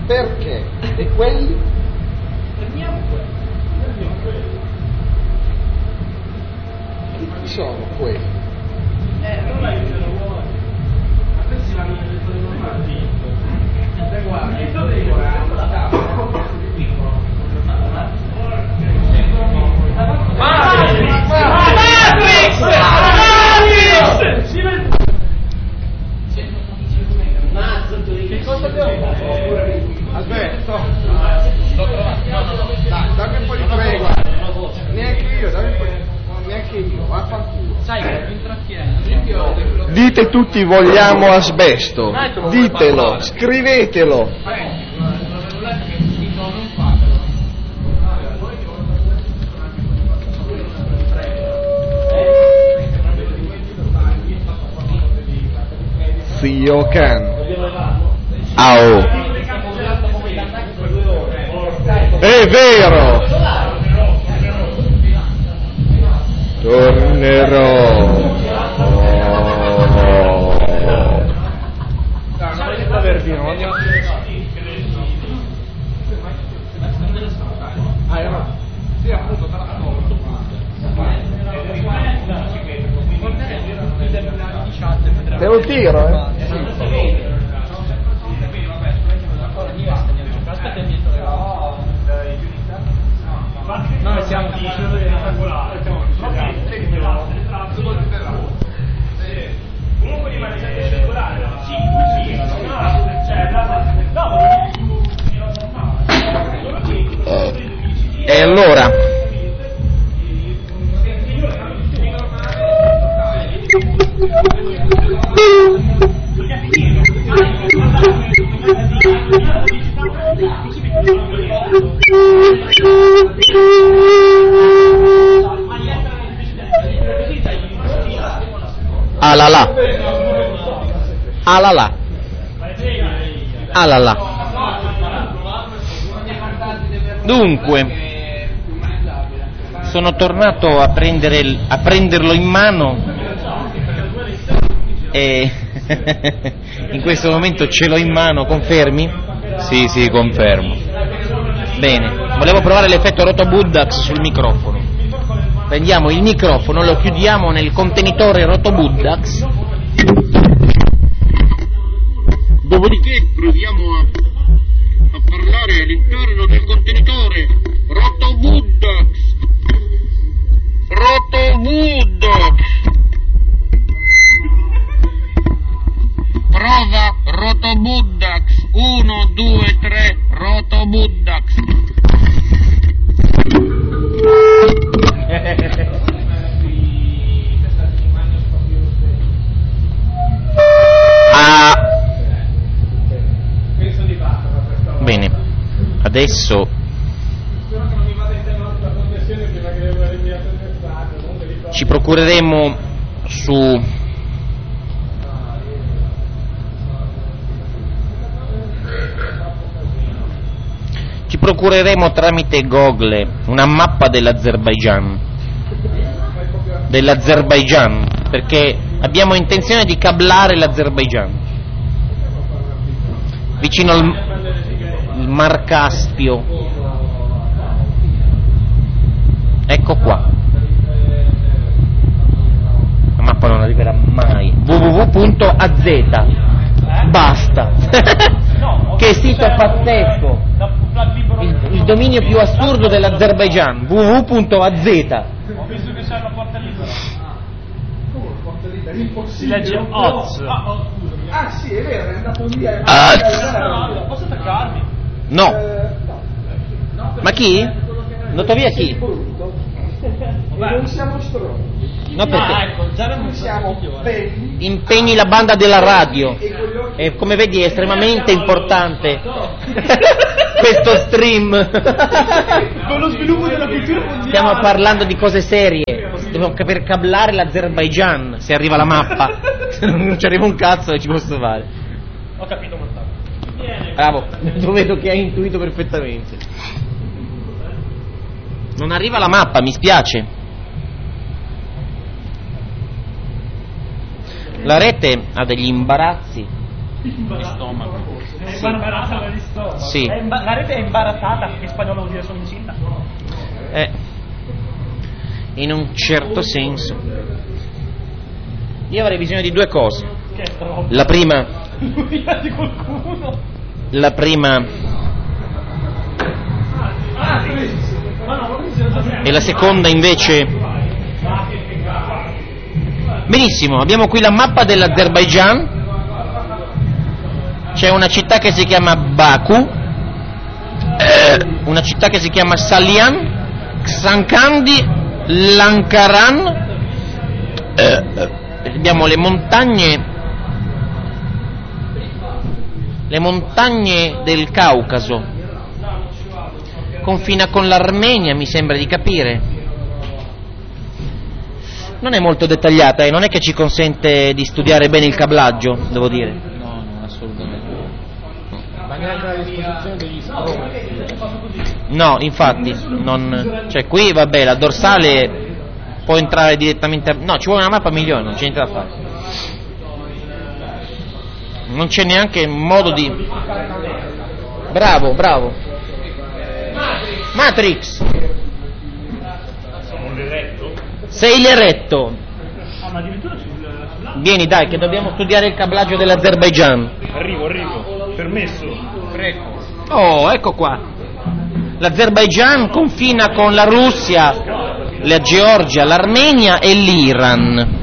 Perché? E quelli? Prendiamo quelli. Chi sono quelli? Allora io te lo vuoi. Ma questi vanno nelle zone normali. Guarda, io devo che cosa abbiamo? Aspetta, dammi un po' di prego. Neanche io, dammi un po' di... Neanche io, vaffanculo. Sai che è intracchiato. Dite tutti vogliamo asbesto. Ditelo, scrivetelo. Zio Can. Au. È vero. Tornerò. Sì, appunto, Te lo tiro, Noi siamo comunque rimane sempre circolare. E allora? Alala. Alala. Alala. Dunque, sono tornato a prenderlo in mano e in questo momento ce l'ho in mano, confermi? Sì, confermo. Bene, volevo provare l'effetto Rotobuddax sul microfono. Prendiamo il microfono, lo chiudiamo nel contenitore Rotobuddax, dopodiché proviamo a parlare all'interno del contenitore Rotobuddax. Rotobuddax. Prova Rotobuddax. 1, 2, 3, Rotobuddax. Ah. Bene, adesso ci procureremo tramite Google una mappa dell'Azerbaigian, perché abbiamo intenzione di cablare l'Azerbaigian vicino al Mar Caspio. Ecco qua, la mappa non arriverà mai. www.az. Basta. Che sito pazzesco, il dominio più assurdo dell'Azerbaigian, www.az. Ho visto che c'è la porta libera. Si legge Oz. Ah sì, è vero, è andato via. No, posso attaccarmi? No. Ma chi? È andato via chi? Non siamo stronzi. No, perché ecco, già non Siamo belli. impegni la banda della radio e come vedi è estremamente importante questo stream. Con lo sviluppo della cultura mondiale. Stiamo parlando di cose serie. Per cablare l'Azerbaigian, se arriva la mappa. Se non ci arriva un cazzo che ci posso fare. Ho capito, Montalvo. Bravo, lo vedo che hai intuito perfettamente. Non arriva la mappa, mi spiace. La rete ha degli imbarazzi di stomaco. È imbarazzata di stomaco. Sì. La rete è imbarazzata, che in spagnolo vuol dire sono incinta. In un certo senso. Io avrei bisogno di due cose. Che è troppo. La prima Di qualcuno. E la seconda invece. Benissimo, abbiamo qui la mappa dell'Azerbaigian. C'è una città che si chiama Baku, una città che si chiama Salian, Xankandi, Lankaran. Abbiamo le montagne del Caucaso. Confina con l'Armenia, mi sembra di capire. Non è molto dettagliata e non è che ci consente di studiare bene il cablaggio, devo dire. No, assolutamente. Ma neanche la disposizione degli strumenti. No, infatti, non. Cioè qui vabbè, la dorsale può entrare direttamente. No, ci vuole una mappa migliore, non c'è niente da fare. Non c'è neanche modo di. Bravo. Matrix. Sei l'eretto. Ma addirittura sulla. Vieni dai, che dobbiamo studiare il cablaggio dell'Azerbaigian. Arrivo. Permesso. Prego. Oh, ecco qua. L'Azerbaigian confina con la Russia, la Georgia, l'Armenia e l'Iran.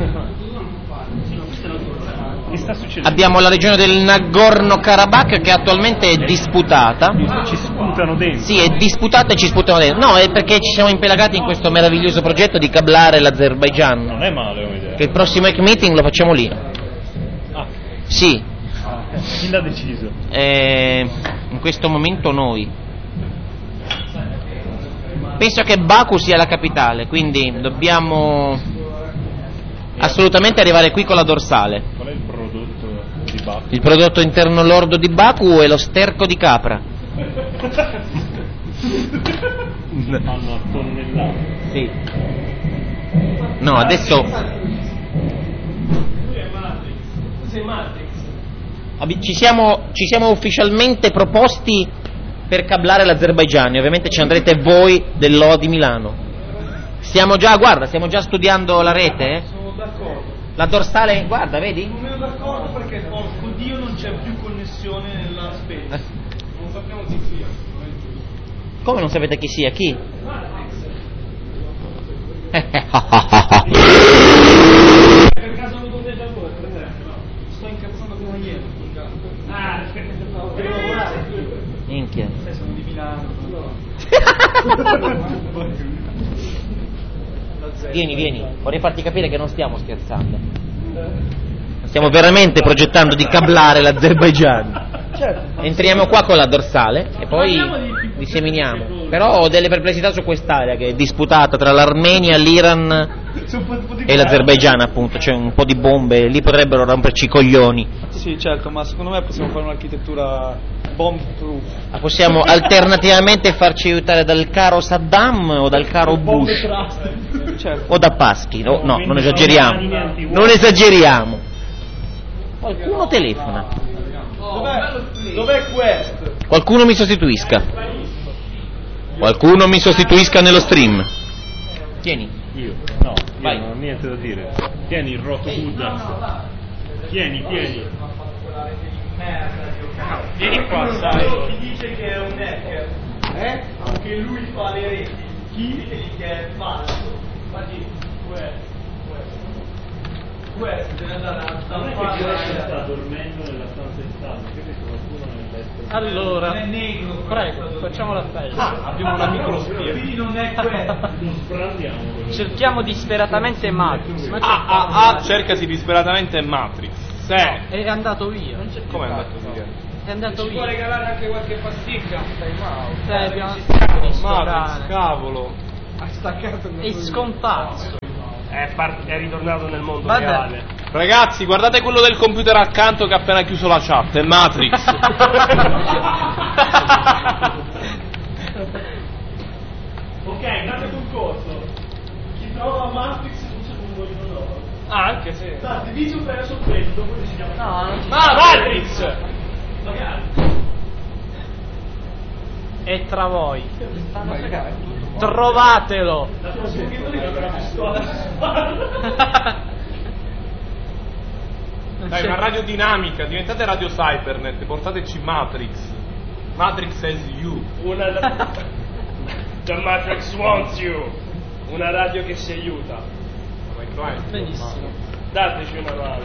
Che sta succedendo? Abbiamo la regione del Nagorno-Karabakh che attualmente è disputata. Ci sputano dentro. Sì, è disputata e ci sputano dentro. No, è perché ci siamo impelagati in questo meraviglioso progetto di cablare l'Azerbaigian. Non è male come idea. Che il prossimo EC meeting lo facciamo lì. Ah, Sì, chi l'ha deciso? in questo momento noi. Penso che Baku sia la capitale, quindi dobbiamo assolutamente arrivare qui con la dorsale. Qual è il prodotto di Baku? Il prodotto interno lordo di Baku è lo sterco di capra. Fanno a tonnellate. Sì. No, adesso ci siamo ufficialmente proposti per cablare l'Azerbaigian, ovviamente ci andrete voi dell'O di Milano. Stiamo già studiando la rete, Sono d'accordo. La dorsale, guarda, vedi? Non ero d'accordo perché porco Dio non c'è più connessione nella spesa. Non sappiamo chi sia. Come non sapete chi sia? Chi? Per caso lo dovete già voi, per esempio, no? Sto incazzando come ieri. Devo lavorare. Minchia. Sono di Milano. Vieni, vorrei farti capire che non stiamo scherzando. Stiamo veramente progettando di cablare l'Azerbaigian. Certo. Entriamo qua con la dorsale e poi disseminiamo. Però ho delle perplessità su quest'area che è disputata tra l'Armenia, l'Iran e l'Azerbaigian, appunto. C'è un po' di bombe, lì potrebbero romperci i coglioni. Sì, certo, ma secondo me possiamo fare un'architettura bomb-proof. Possiamo alternativamente farci aiutare dal caro Saddam o dal caro Bush Certo. o da Paschi. No, non esageriamo. Non esageriamo. Qualcuno telefona. Dov'è questo? Qualcuno mi sostituisca. Qualcuno mi sostituisca nello stream. Tieni. Io? No, Vai. non ho niente da dire. Tieni il rotto Buddha. Tieni. Vieni qua, sai. Chi dice che è un hacker? Che lui fa le reti. Chi dice che è falso? Infatti, questo deve andare a stampare. Sta dormendo nella stanza esterna. Credo che qualcuno nel letto. Allora, Non è negro. prego, facciamo l'appello. Abbiamo un amico lo spia. Quindi non è questo. Non sprandiamo quello. Cerchiamo disperatamente Matrix. Ma cercasi disperatamente Matrix. è andato via. Come è andato via? È andato Può via. regalare anche qualche pasticca? Abbiamo staccato sto Matrix, cane. cavolo. Ha staccato il È scomparso. È ritornato nel mondo Vabbè. reale. Ragazzi, guardate quello del computer accanto che ha appena chiuso la chat, è Matrix. Ok, date concorso. Chi trova Matrix non c'è un modello d'oro. Ah, anche se. Divisi un paio su questo, dopo decidiamo. No, non ci Matrix! Magari. è tra voi. Trovatelo. Dai, una radio dinamica, diventate Radio Cybernet, portateci Matrix. Matrix has you. The Matrix wants you. Una radio che si aiuta. Benissimo. Dateci una mano.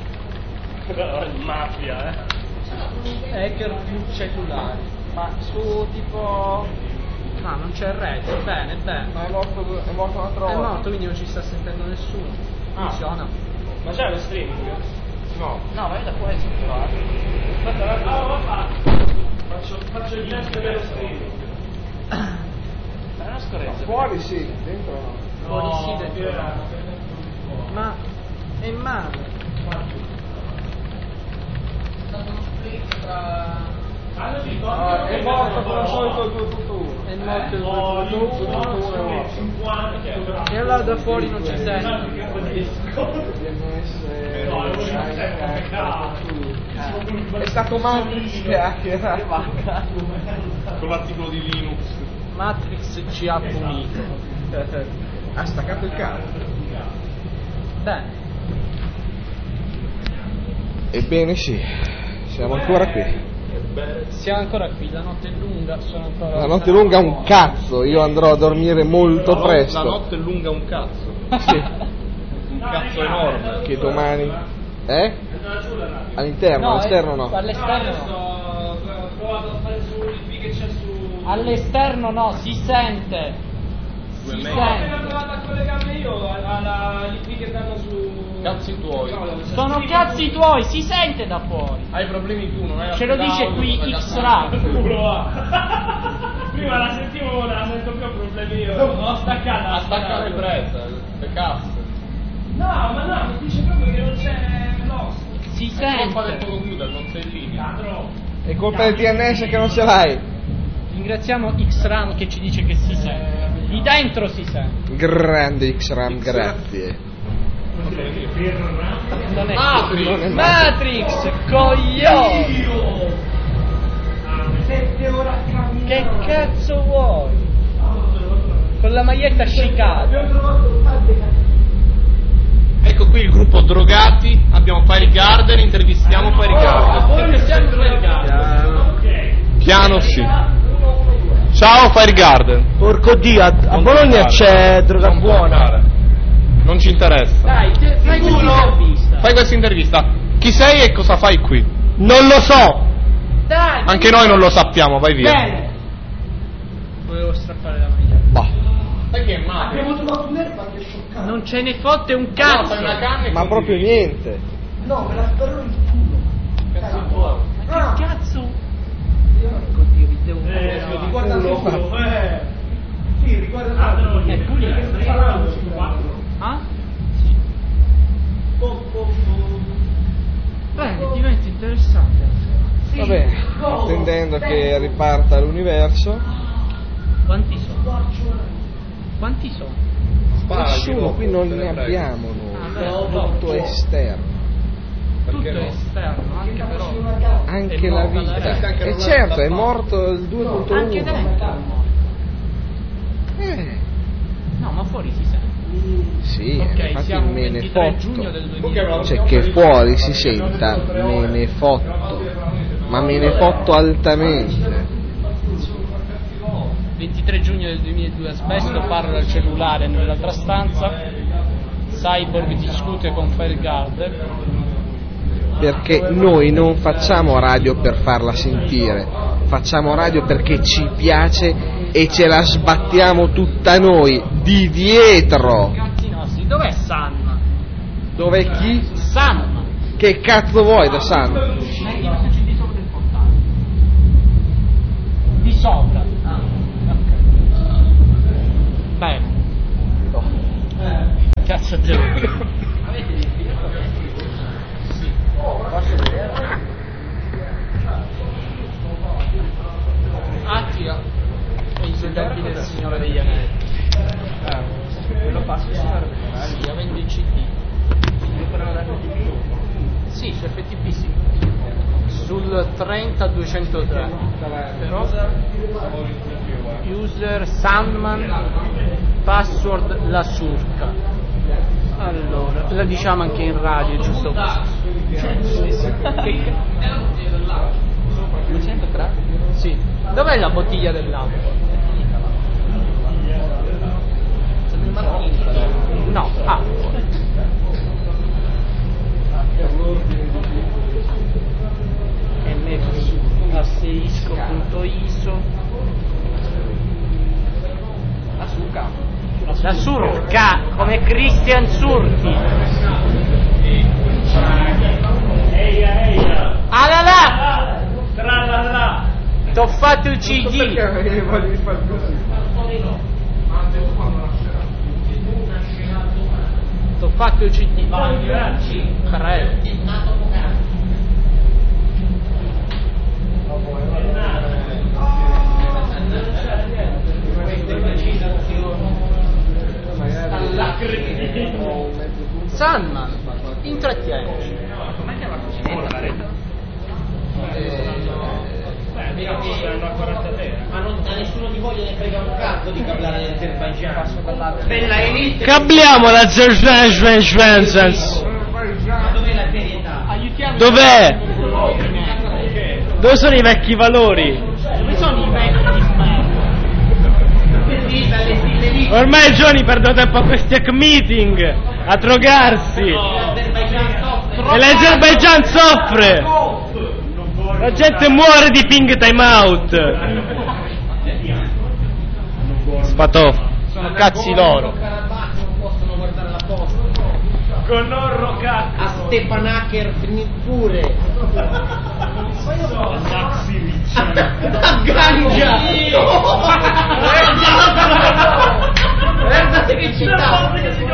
Mafia, Hacker più cellulari. Ma su tipo... No, non c'è rete, bene, bene. Ma è morto un'altra volta. È morto, quindi non ci sta sentendo nessuno. Funziona. Ma c'è lo streaming? No. No, vai da questo però. Aspetta un attimo, faccio il test dello streaming. È una scorrezza. Fuori sì, dentro no. Fuori sì, dentro no. Ma è male. È stato uno split tra... È morto con il solito 2.1. È morto il 2.1. E allora da fuori non ci sente. È stato Matrix che ha Con l'articolo di Linux. Matrix ci ha punito. ha staccato il cavo. Bene. Ebbene sì, siamo ancora qui. Siamo ancora qui, la notte è lunga, sono ancora... La notte è lunga un cazzo, io andrò a dormire molto presto. La notte è lunga un cazzo. Sì, Un cazzo enorme. che domani... All'interno, all'esterno no. All'esterno no. Ho provato a fare su l'IP che c'è su... All'esterno no, si sente. Si Ho appena sente. provato a collegarmi io all'IP che danno su... Cazzi tuoi. Sono cazzi tuoi, si sente da fuori. Hai problemi tu, non hai... Ce lo dice qui X-Ray. Prima la sentivo, ora la sento più, problemi io. Ho staccata. A staccare presa, le casse. No, ma no, mi dice proprio che non c'è l'host. Si È colpa del sente. tuo computer, non sei in linea. Ladro. È colpa del DNS che non ce l'hai. Ringraziamo X-Ram che ci dice che si sente. Di dentro si sente. Grande X-Ram, grazie. Non è Matrix! Non è Matrix, coglione! Che cazzo vuoi? Con la maglietta scicata. Ecco qui il gruppo drogati, abbiamo Fire Garden, intervistiamo Fire Garden. Piano sì. Ciao Fire Garden. Porco Dio, a Bologna c'è droga buona. Non ci interessa. Dai, fai questa intervista. Fai questa intervista. Chi sei e cosa fai qui? Non lo so. Dai. Anche noi non lo sappiamo, vai via. Bene. Volevo strappare la maglietta. Bah. Sai che è male? Non ce ne fotte un No, cazzo. fai una canna e Ma così. proprio niente. Cazzo tuo. Ma che cazzo? Oddio, vi devo Guarda il culo, Sì, riguarda È pulito. Ah? Sì. Bene, diventa interessante. Va bene, attendendo che riparta l'universo. Quanti sono? Quanti sono? Nessuno qui non ne abbiamo noi. Tutto esterno. Tutto è esterno, anche però. Anche È la morta vita. la rete. E certo, è morto il 2.1. Anche dentro. No, ma fuori si sente. Sì, Ok, infatti siamo me ne 23 giugno fotto. del 2000. Cioè che fuori si senta, me ne fotto. Ma me ne fotto altamente. 23 giugno del 2002, Asbesto parla al cellulare nell'altra stanza. Cyborg discute con Fire Garden. Perché noi non facciamo radio per farla sentire, facciamo radio perché ci piace e ce la sbattiamo tutta noi, di dietro. Cazzi nostri, dov'è San? Dov'è chi? San! Che cazzo vuoi da San? Mettilo se c'è di sopra del portale. Di sopra. Ah, ok. Bene. Cazzo te. Avete dei film? Sì. Posso vedere? Attila. E i soldati del Signore degli Anelli. Quello passo si farebbe. Sì, avendo i CD. 30 203. Però user Sandman, password la surca. Allora, la diciamo anche in radio, giusto? 203? Sì. Dov'è la bottiglia dell'acqua? No, acqua. asterisco.iso la surca come Christian Surti. Alala Tralala. t'ho fatto il CD. T'ho fatto il CD. Credo. Sandman, intrattienici. Ma non, a nessuno di voi ne frega un cazzo di cablare l'Azerbaigian. Bella elite. Cabliamo l'Azerbaigian. Dov'è la serietà? Dov'è? Dove sono i vecchi valori? Dove sono i vecchi di Ormai i giovani perdono tempo a questi hack meeting, a drogarsi. E l'Azerbaigian soffre. La gente muore di ping time out. Spatoff. Sono cazzi loro. Non possono guardare la posta. Con orro cazzo. A Stepanaker pure. A Ganja. Guardate che città.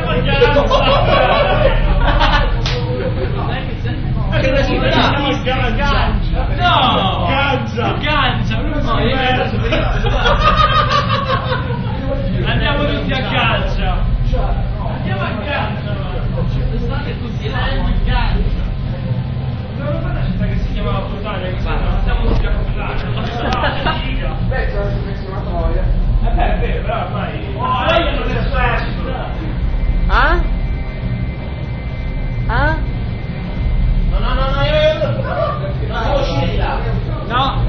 Che una città. No! Gancia! Andiamo tutti a Gancia! Andiamo a Gancia! State tutti là a Gancia! Dove fare una città che si chiama Puttana? Stiamo tutti a comprare! Beh, ci hanno messo una troia! È vero, però ormai... io non è successo! Ah? Ah? No, io devo uscire di là. No.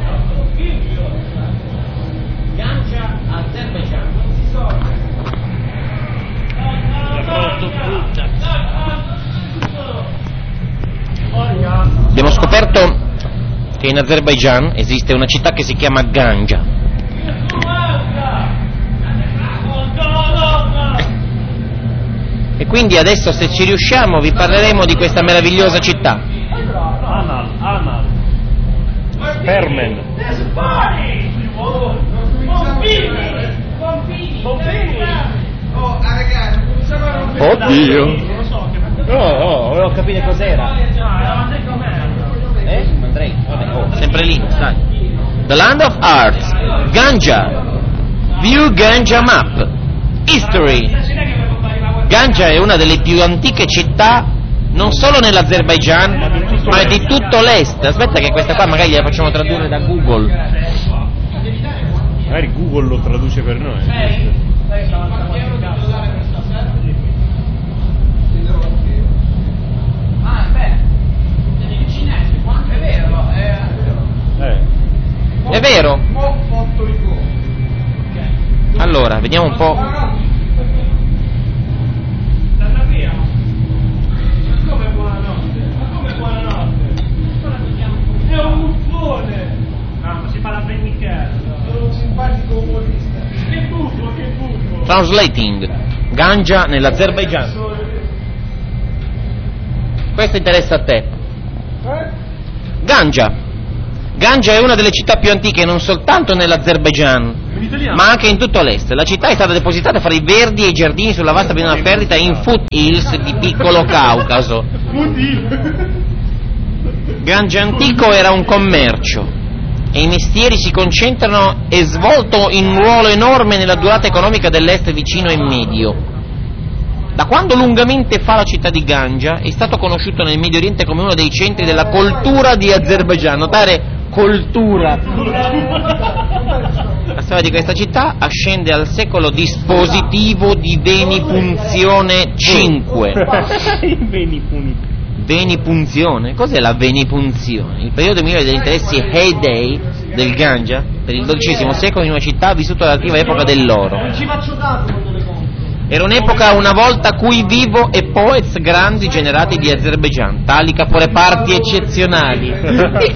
Ganja, Azerbaigian. Molto brutta. Abbiamo scoperto che in Azerbaigian esiste una città che si chiama Ganja. E quindi adesso, se ci riusciamo, vi parleremo di questa meravigliosa città. Anal. Spermen. Oddio. No, volevo capire cos'era. Andrei, vabbè, sempre lì, sai. The Land of Arts, Ganja. View Ganja Map. History. Ganja è una delle più antiche città non solo nell'Azerbaigian, ma di tutto l'est. Aspetta che questa qua magari la facciamo tradurre da Google. Magari Google lo traduce per noi. È vero? Allora, vediamo un po'. Come buonanotte? È un buffone! Ah, ma si fa la pennichella. Sono un simpatico umorista. Che buffo! Translating. Ganja nell'Azerbaigian. Questo interessa a te. Ganja è una delle città più antiche non soltanto nell'Azerbaigian, ma anche in tutto l'est. La città è stata depositata fra i verdi e i giardini sulla vasta pianura fertita in foothills di Piccolo Caucaso. Ganja antico era un commercio e i mestieri si concentrano e svolto in un ruolo enorme nella durata economica dell'est vicino e medio. Da quando lungamente fa la città di Ganja è stato conosciuto nel Medio Oriente come uno dei centri della cultura di Azerbaigian. Notare coltura. La storia di questa città ascende al secolo dispositivo di venipunzione 5. Venipunzione? Cos'è la venipunzione? Il periodo migliore degli interessi heyday del Ganja per il XII secolo in una città vissuta relativa epoca dell'oro. Era un'epoca una volta cui vivo e poets grandi generati di Azerbaigian, tali caporeparti eccezionali. I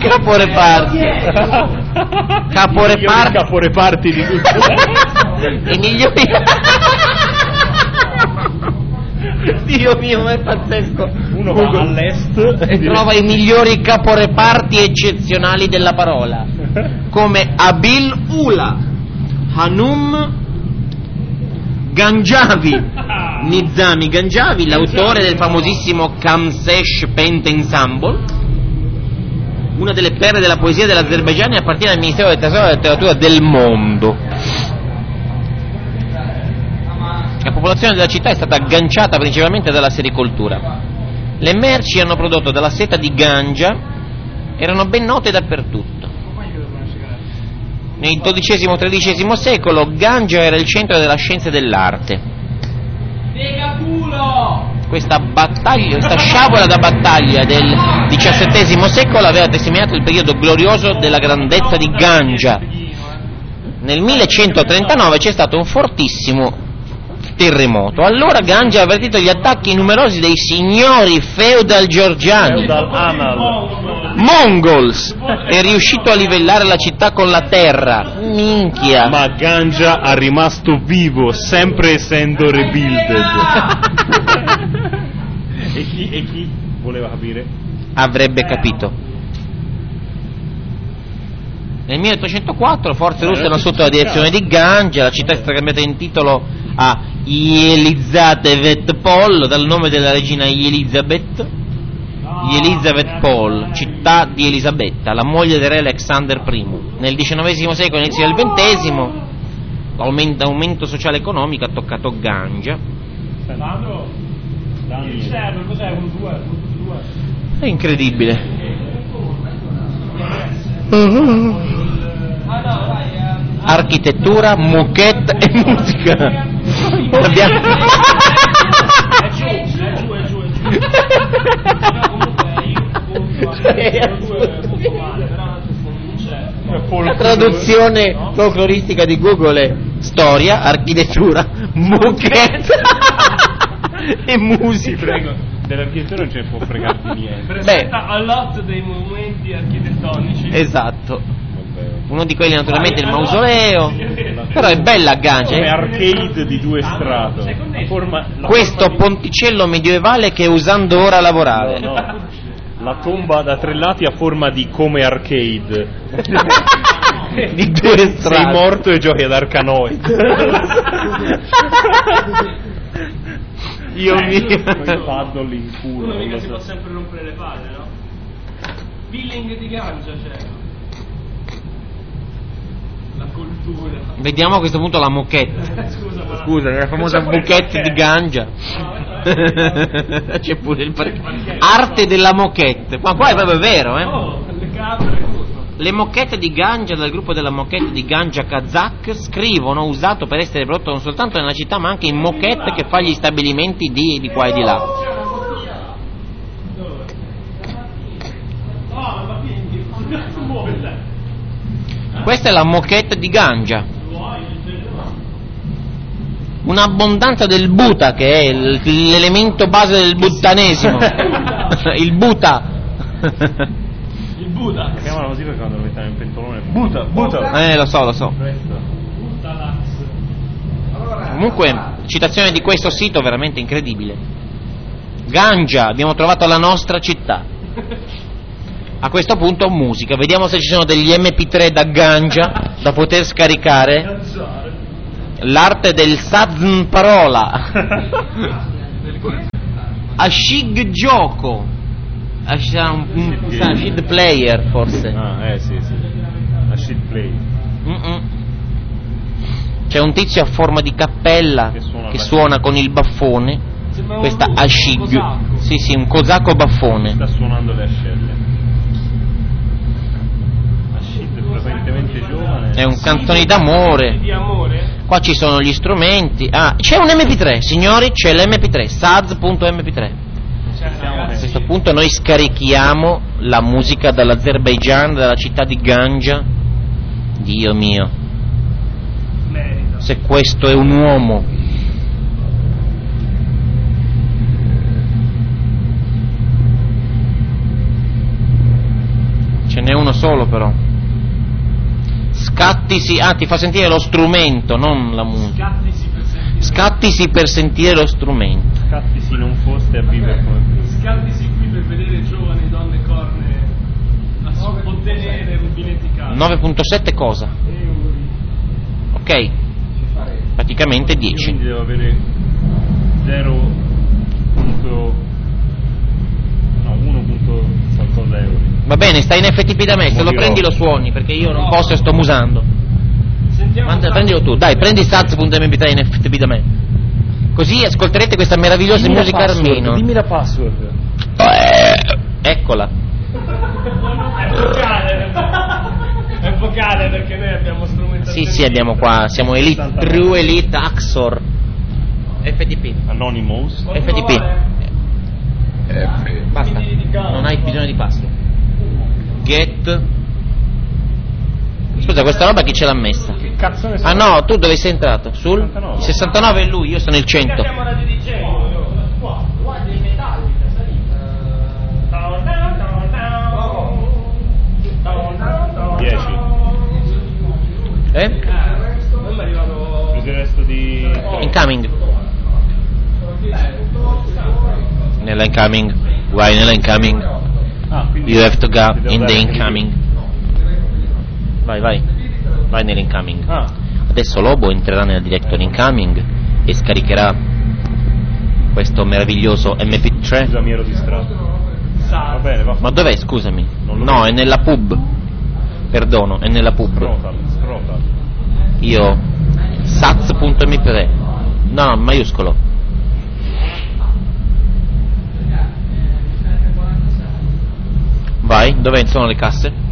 caporeparti di tutto. I migliori. Dio mio, ma è pazzesco. Uno va all'est e trova i migliori caporeparti eccezionali della parola, come Abil Ula, Hanum Ganjavi, Nizami Ganjavi, l'autore del famosissimo Kamsesh Pent Ensemble, una delle perle della poesia dell'Azerbaigian e appartiene al Ministero del Tesoro e della Letteratura del mondo. La popolazione della città è stata agganciata principalmente dalla sericoltura. Le merci hanno prodotto dalla seta di Ganja erano ben note dappertutto. Nel XII-XIII secolo Ganja era il centro della scienza e dell'arte. Questa sciabola da battaglia del XVII secolo aveva testimoniato il periodo glorioso della grandezza di Ganja. Nel 1139 c'è stato un fortissimo terremoto. Allora Ganja ha avvertito gli attacchi numerosi dei signori feudal georgiani, Mongols, è riuscito a livellare la città con la terra. Minchia. Ma Ganja è rimasto vivo, sempre essendo rebuilded. E chi voleva capire? Avrebbe capito. Nel 1804 forze russe erano sotto la direzione di Ganja, la città è stata cambiata in titolo a Yelizavetpol, dal nome della regina Elizabeth Pol, città di Elisabetta, la moglie del re Alexander I. Nel XIX secolo e inizio del XX l'aumento sociale e economico ha toccato Ganja. È incredibile. Architettura, moquette e musica. Abbiamo... La traduzione folcloristica di Google è storia, architettura, moquette e musica. Prego, dell'architettura non ce ne può fregare di niente. Presenta a lot dei monumenti architettonici. Esatto. Uno di quelli naturalmente il mausoleo, però è bella Ganja. Come arcade di due strato. Questo ponticello medievale che usando ora a lavorare. No. La tomba da 3 lati a forma di come arcade. Di 2 strati. Sei morto e giochi ad Arcanoid. Io mi paddle in culo. Uno mica si può sempre rompere le palle, no? Billing di Ganja c'era. La cultura. Vediamo a questo punto la moquette. Scusa, la famosa moquette di Ganja. C'è pure il arte della moquette. Ma qua è proprio vero, le capre. Le moquette di Ganja dal gruppo della moquette di Ganja Kazakh scrivono usato per essere prodotto non soltanto nella città ma anche in moquette che fa gli stabilimenti di qua e di là. Questa è la moquette di Ganja. Un'abbondanza del Buddha, che è l'elemento base del buttanesimo. Il Buddha. Il Buddha. Chiamalo così perché quando lo mettiamo in pentolone. Buddha. Lo so. Comunque, citazione di questo sito veramente incredibile. Ganja, abbiamo trovato la nostra città. A questo punto musica, vediamo se ci sono degli MP3 da Ganja da poter scaricare. L'arte del Sazn parola. Ashig gioco. Ashid player forse. Sì. Ashid player. C'è un tizio a forma di cappella che suona con il baffone. Questa Ashig. Sì, un cosacco baffone. Sta suonando le ascelle. È un canzoni d'amore. Di amore? Qua ci sono gli strumenti. Ah, c'è un MP3, signori, c'è l'MP3, saz.mp3. A questo punto noi scarichiamo la musica dall'Azerbaigian, dalla città di Ganja. Dio mio. Merita. Se questo è un uomo. Ce n'è uno solo però. Scattisi, ti fa sentire lo strumento, non la musica. Scattisi per sentire lo strumento. Scattisi non foste a vivere come prima. Scattisi qui per vedere giovani donne corne a ottenere rubinetti caldi. 9.7 cosa? Ok. Praticamente 10. Quindi devo avere 0. 1. qualcosa euro. Va bene, stai in FTP da me, se lo prendi lo suoni, perché io non posso e sto musando. Prendilo tu, dai, prendi saz.mp3 in FTP da me. Così ascolterete questa meravigliosa musica armeno. Dimmi la password. Eccola. È vocale perché noi abbiamo strumenti. Sì, abbiamo qua, siamo Elite, True Elite Axor. FTP. Anonymous. FTP. Basta, non hai bisogno di password. Get. Scusa, questa roba chi ce l'ha messa? Che cazzo ne so? Ah no, tu dove sei entrato? Sul 69. 69 è lui, io sono il 100. Stiamo radiodicendo. Qua dei metallica, salita. 10. Non mi è arrivato. Preso il resto di... Incoming. Nella incoming. Vai nella incoming. Quindi You have to go ti devo in the dare incoming. Vai. Vai nell'incoming. Ah, Adesso Lobo entrerà nella directory incoming e scaricherà questo meraviglioso MP3. scusa, mi ero distratto. Va bene, va. Ma dov'è, scusami? Non lo No, vedo. è nella pub. Perdono, è nella pub. Scrotal. Io saz.mp3. No, maiuscolo. Vai, dove sono le casse?